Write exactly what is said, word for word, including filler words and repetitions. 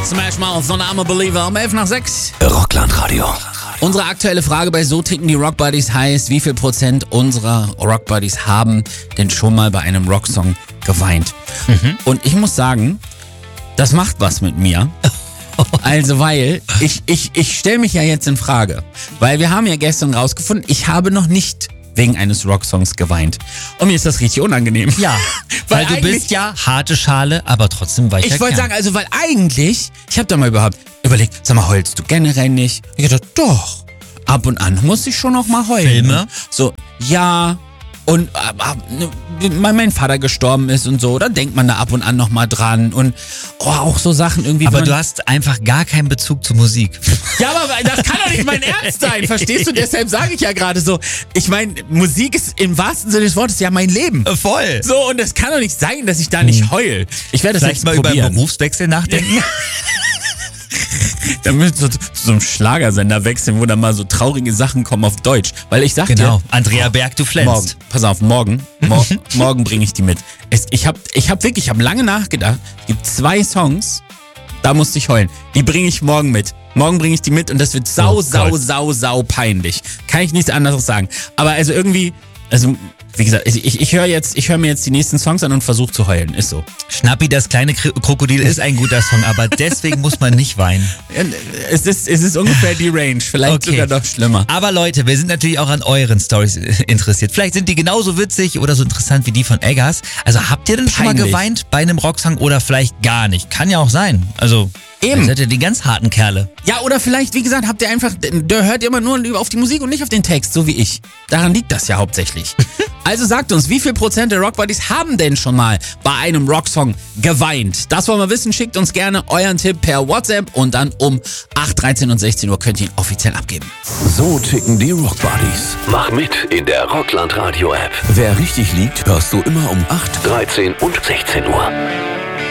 Smash Mouth von I'm a Believer um elf nach sechs. Rockland-Radio. Unsere aktuelle Frage bei So ticken die Rock Buddies heißt, wie viel Prozent unserer Rock Buddies haben denn schon mal bei einem Rocksong geweint? Mhm. Und ich muss sagen, das macht was mit mir. Also weil, ich, ich, ich stelle mich ja jetzt in Frage. Weil wir haben ja gestern rausgefunden, ich habe noch nicht wegen eines Rocksongs geweint. Und mir ist das richtig unangenehm. Ja, weil, weil du bist ja harte Schale, aber trotzdem weicher Ich wollte sagen, also weil eigentlich, ich habe da mal überhaupt überlegt, sag mal, heulst du generell nicht? Ich dachte, doch, ab und an muss ich schon noch mal heulen. Filme? So, ja. Und äh, weil mein Vater gestorben ist und so, da denkt man da ab und an noch mal dran. Und oh, auch so Sachen irgendwie. Aber du hast einfach gar keinen Bezug zur Musik. Ja, aber das kann doch nicht mein Ernst sein, verstehst du? Deshalb sage ich ja gerade so, ich meine, Musik ist im wahrsten Sinne des Wortes ja mein Leben. Voll. So, und es kann doch nicht sein, dass ich da nicht heul. Ich werde das Vielleicht jetzt mal probieren. über einen Berufswechsel nachdenken. Da müssen wir zu, zu so einem Schlagersender wechseln, wo dann mal so traurige Sachen kommen auf Deutsch. Weil ich sag genau. dir... Andrea Berg, du flänzt. Morgen, pass auf, morgen, mor morgen bringe ich die mit. Es, ich habe ich hab wirklich, ich habe lange nachgedacht. Es gibt zwei Songs, da musste ich heulen. Die bringe ich morgen mit. Morgen bringe ich die mit und das wird sau, oh sau, Gott. sau, sau peinlich. Kann ich nichts anderes sagen. Aber also irgendwie... Also, wie gesagt, ich, ich höre jetzt, ich höre mir jetzt die nächsten Songs an und versuche zu heulen. Ist so. Schnappi, das kleine Krokodil ist ein guter Song, aber deswegen muss man nicht weinen. Es ist, es ist ungefähr die Range, vielleicht Okay. sogar noch schlimmer. Aber Leute, wir sind natürlich auch an euren Stories interessiert. Vielleicht sind die genauso witzig oder so interessant wie die von Eggers. Also habt ihr denn schon mal Peinlich. geweint bei einem Rocksong oder vielleicht gar nicht? Kann ja auch sein. Also, Eben. ihr seid ja die ganz harten Kerle. Ja, oder vielleicht, wie gesagt, habt ihr einfach, da hört ihr immer nur auf die Musik und nicht auf den Text, so wie ich. Daran liegt das ja hauptsächlich. Also sagt uns, wie viel Prozent der Rock Buddies haben denn schon mal bei einem Rocksong geweint? Das wollen wir wissen. Schickt uns gerne euren Tipp per WhatsApp und dann um acht, dreizehn und sechzehn Uhr könnt ihr ihn offiziell abgeben. So ticken die Rock Buddies. Mach mit in der Rockland Radio App. Wer richtig liegt, hörst du immer um acht, dreizehn und sechzehn Uhr.